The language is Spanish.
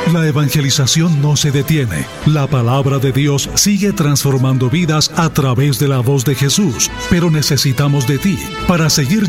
La evangelización no se detiene. La palabra de Dios sigue transformando vidas a través de la voz de Jesús, pero necesitamos de ti para seguir